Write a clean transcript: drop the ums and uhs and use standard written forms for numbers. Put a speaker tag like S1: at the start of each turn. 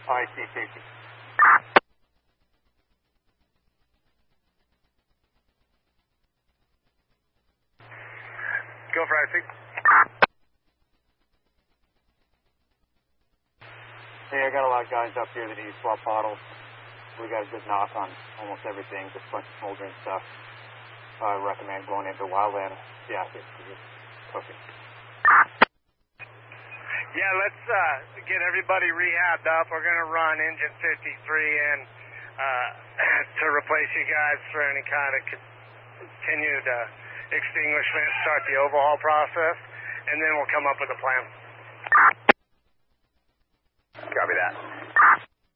S1: IC safety.
S2: Go for IC.
S1: Hey, I got a lot of guys up here that need to swap bottles. We got a good knock on almost everything, just a bunch of smoldering stuff. I recommend going into Wildland. Yeah, it's cooking.
S2: Yeah, let's get everybody rehabbed up. We're going to run engine 53 in to replace you guys for any kind of continued extinguishment, start the overhaul process, and then we'll come up with a plan.
S3: Copy that.